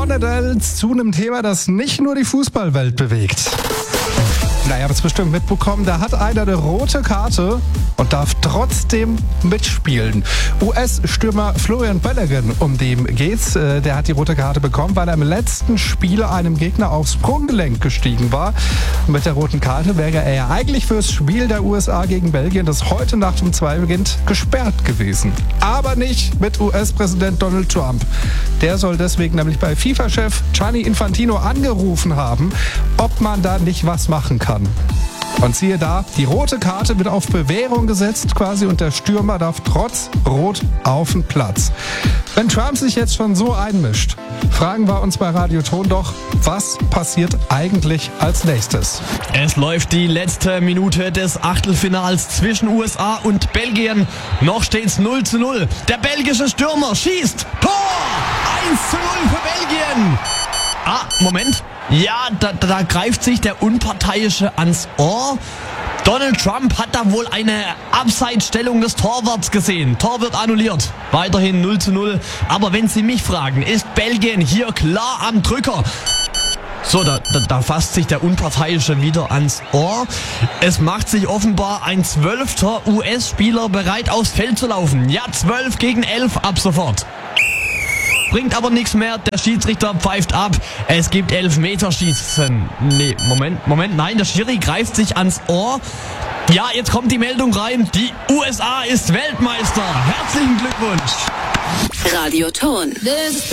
Donadels zu einem Thema, das nicht nur die Fußballwelt bewegt. Naja, habt es bestimmt mitbekommen, da hat einer eine rote Karte und darf trotzdem mitspielen. US-Stürmer Florian Balogun, um den geht's, der hat die rote Karte bekommen, weil er im letzten Spiel einem Gegner aufs Sprunggelenk gestiegen war. Und mit der roten Karte wäre er ja eigentlich fürs Spiel der USA gegen Belgien, das heute Nacht um 2 beginnt, gesperrt gewesen. Aber nicht mit US-Präsident Donald Trump. Der soll deswegen nämlich bei FIFA-Chef Gianni Infantino angerufen haben, ob man da nicht was machen kann. Und siehe da, die rote Karte wird auf Bewährung gesetzt quasi und der Stürmer darf trotz Rot auf den Platz. Wenn Trump sich jetzt schon so einmischt, fragen wir uns bei Radio Ton doch, was passiert eigentlich als nächstes? Es läuft die letzte Minute des Achtelfinals zwischen USA und Belgien. Noch steht's 0:0. Der belgische Stürmer schießt. Tor! 1:0 für Belgien. Moment. Ja, da greift sich der Unparteiische ans Ohr. Donald Trump hat da wohl eine Abseitsstellung des Torwarts gesehen. Tor wird annulliert. Weiterhin 0:0. Aber wenn Sie mich fragen, ist Belgien hier klar am Drücker? So, da fasst sich der Unparteiische wieder ans Ohr. Es macht sich offenbar ein 12. US-Spieler bereit, aufs Feld zu laufen. Ja, 12 gegen 11 ab sofort. Bringt aber nichts mehr, der Schiedsrichter pfeift ab. Es gibt Elfmeterschießen. Nee, Moment, nein, der Schiri greift sich ans Ohr. Ja, jetzt kommt die Meldung rein. Die USA ist Weltmeister. Herzlichen Glückwunsch. Radio Ton.